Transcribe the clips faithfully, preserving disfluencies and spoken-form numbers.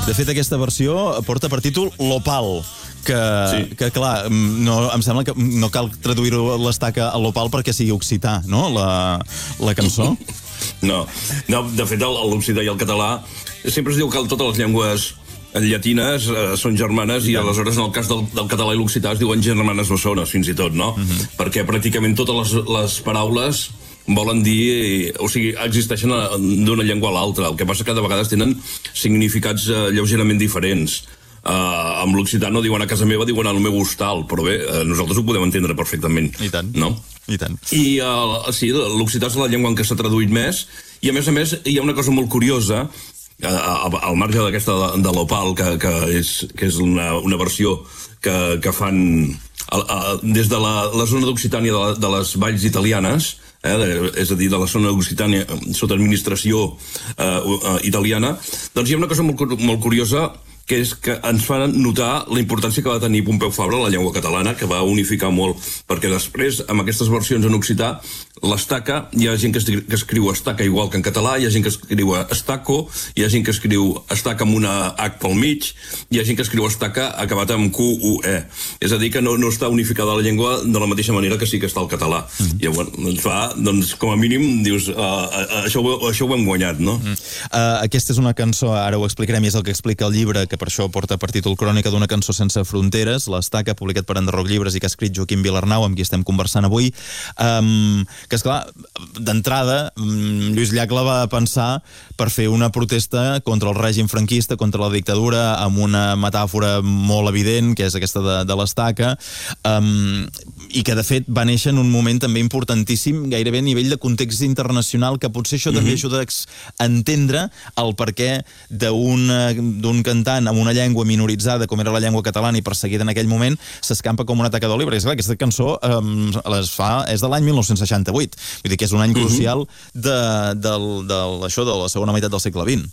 De fet, aquesta versió porta per títol L'Opal, que, sí. que clar, no, em sembla que no cal traduir-ho l'estaca a l'Opal perquè sigui occità, no?, la, la cançó. No, no, de fet, l'occità i el català sempre es diu que totes les llengües llatines eh, són germanes i aleshores en el cas del, del català i l'occità es diuen germanes bessones, fins i tot, no? Uh-huh. Perquè pràcticament totes les, les paraules volen dir, o sigui, existeixen d'una llengua a l'altra. El que passa que de vegades tenen significats eh, lleugerament diferents. Uh, amb l'occità no diuen a casa meva, diuen al meu hostal, però bé, uh, nosaltres ho podem entendre perfectament. I tant. No? I tant. I uh, sí, l'occità és la llengua en què s'ha traduït més, i a més a més hi ha una cosa molt curiosa, al marge d'aquesta de, de l'Opal, que, que és, que és una, una versió que, que fan a, a, des de la, la zona d'Occitània de, de les valls italianes, eh, de, és a dir, de la zona d'Occitània sota administració eh, uh, italiana, doncs hi ha una cosa molt, molt curiosa, que és que ens fa notar la importància que va tenir Pompeu Fabra a la llengua catalana, que va unificar molt, perquè després, amb aquestes versions en occità, l'estaca, hi ha gent que, escriu, que escriu estaca igual que en català, hi ha gent que escriu estaco, hi ha gent que escriu estaca amb una H pel mig, hi ha gent que escriu estaca acabat amb Q U E. És a dir, que no, no està unificada la llengua de la mateixa manera que sí que està el català. Mm. I bueno, ens fa, doncs, com a mínim, dius, uh, uh, això, això ho hem guanyat, no? Mm. Uh, aquesta és una cançó, ara ho explicarem, i és el que explica el llibre, que per això porta per títol Crònica d'una cançó sense fronteres, l'Estaca, publicat per Enderroc Llibres i que ha escrit Joaquim Vilarnau, amb qui estem conversant avui, um, que esclar, d'entrada, um, Lluís Llach la va pensar per fer una protesta contra el règim franquista, contra la dictadura, amb una metàfora molt evident, que és aquesta de, de l'Estaca, um, i que de fet va néixer en un moment també importantíssim, gairebé a nivell de context internacional, que potser això mm-hmm. també ajuda a entendre el perquè d'un cantant amb una llengua minoritzada com era la llengua catalana i perseguida en aquell moment s'escampa com una taca d'oli, perquè clar, aquesta cançó um, les fa, és de l'any mil nou-cents seixanta-vuit, vull dir que és un any mm-hmm. crucial de, de, de, això, de la segona meitat del segle vint.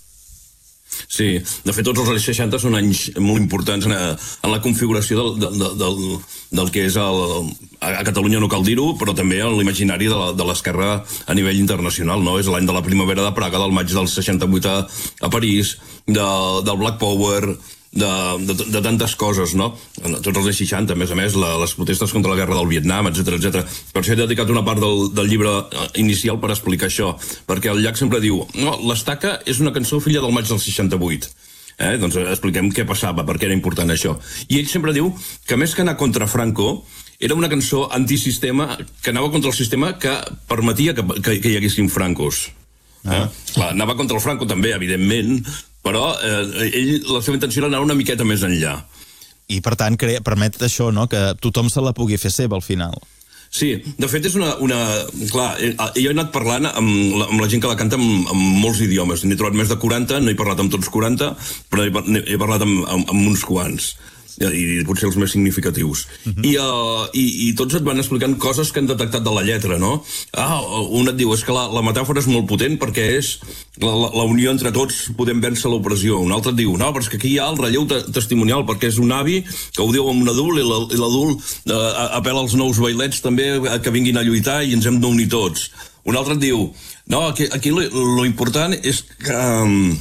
Sí, de fet tots els anys seixanta són anys molt importants en, en la configuració del, del, del, del que és el, a Catalunya no cal dir-ho, però també en l'imaginari de l'esquerra a nivell internacional, no? És l'any de la primavera de Praga, del maig del seixanta-vuit a, a París, de, del Black Power, de, de, de tantes coses, no? Tots els anys seixanta, a més a més, la, les protestes contra la guerra del Vietnam, etcètera, etcètera. Per això he dedicat una part del, del llibre inicial per explicar això, perquè el Llach sempre diu, no, l'Estaca és una cançó filla del maig del seixanta-vuit. Eh? Doncs expliquem què passava, per què era important això. I ell sempre diu que més que anar contra Franco, era una cançó antisistema, que anava contra el sistema que permetia que, que, que hi haguessin francos. Eh? Ah. Clar, anava contra el Franco també, evidentment, però eh, ell, la seva intenció era anar una miqueta més enllà. I per tant crea, permet això, no?, que tothom se la pugui fer seva al final. Sí, de fet és una... una clar, jo he anat parlant amb la, amb la gent que la canta amb, amb molts idiomes. N'he trobat més de quaranta, no he parlat amb tots quaranta, però he, he parlat amb, amb, amb uns quants. I potser els més significatius. Uh-huh. I, uh, i, I tots et van explicant coses que han detectat de la lletra, no? Ah, un et diu, és que la, la metàfora és molt potent perquè és la, la, la unió entre tots podem vèncer l'opressió. Un altre et diu, no, però és que aquí hi ha el relleu te testimonial perquè és un avi que ho diu amb un adult i l'adult uh, apela als nous bailets també que vinguin a lluitar i ens hem d'unir tots. Un altre et diu, no, aquí, aquí lo, lo important és que... Um,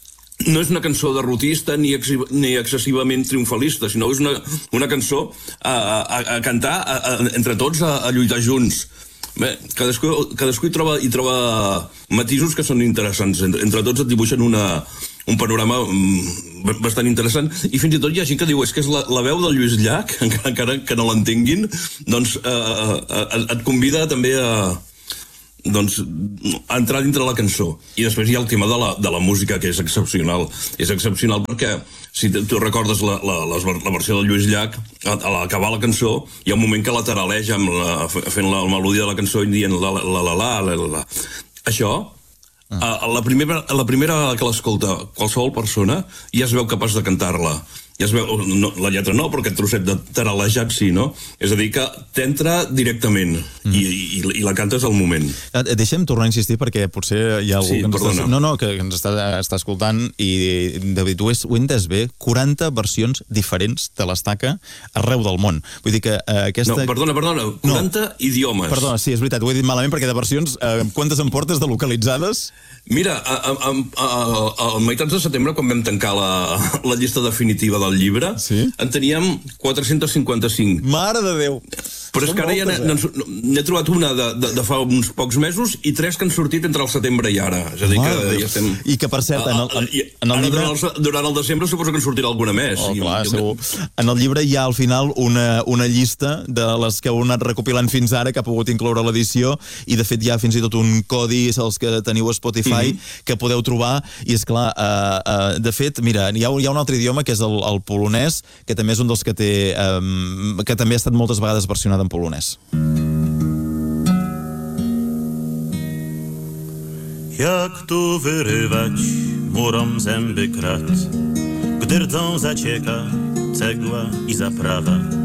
no és una cançó derrotista ni, ex ni excessivament triomfalista, sinó és una, una cançó a, a, a cantar a, a, entre tots, a, a lluitar junts. Bé, cadascú, cadascú hi troba, hi troba matisos que són interessants. Entre, entre tots et dibuixen una, un panorama mm, bastant interessant, i fins i tot hi ha gent que diu és que és la, la veu del Lluís Llach, encara, encara que no l'entenguin, doncs eh, eh, et convida també a... doncs, entrar dintre la cançó. I després hi ha el tema de la, de la música, que és excepcional. És excepcional perquè, si tu recordes la, la, la versió del Lluís Llach, a, a l'acabar la cançó, hi ha un moment que la taraleja amb la, fent la melodia de la cançó i dient la la la la la la la. Això, a, a la primera, a la primera que l'escolta qualsevol persona, ja es veu capaç de cantar-la. ja es veu, no, la lletra no, però aquest trosset de taralejat sí, no? És a dir, que t'entra directament mm. i, i, i la cantes al moment. Deixa'm tornar a insistir perquè potser hi ha algú sí, que ens perdona. està... No, no, que ens està, està escoltant i, David, ho, és, ho he entès bé, quaranta versions diferents de l'Estaca arreu del món. Vull dir que uh, aquesta... No, perdona, perdona, quaranta no. idiomes. Perdona, sí, és veritat, ho he dit malament perquè de versions, uh, quantes en portes de localitzades? Mira, a, a, a, a, a meitats de setembre, quan vam tancar la, la llista definitiva del llibre, sí? en teníem quatre-cents cinquanta-cinc. Mare de Déu! Però és que ara ja n'he trobat una de, de, de fa uns pocs mesos i tres que han sortit entre el setembre i ara. És a dir, que ja estem... I que, per cert, en el, en, en el ara, llibre... Durant el, durant el desembre suposo que en sortirà alguna més. Oh, clar, segur. En el llibre hi ha al final una, una llista de les que heu anat recopilant fins ara, que ha pogut incloure l'edició, i de fet hi ha fins i tot un codi, els que teniu a Spotify, mm-hmm. que podeu trobar, i és clar, uh, uh, de fet, mira, hi ha, hi ha un altre idioma que és el, el polonès, que també és un dels que té, um, que també ha estat moltes vegades versionat en polonès. Jak tu wyrywać murom zęby krat, gdy rdzą zacieka cegła i zaprawa.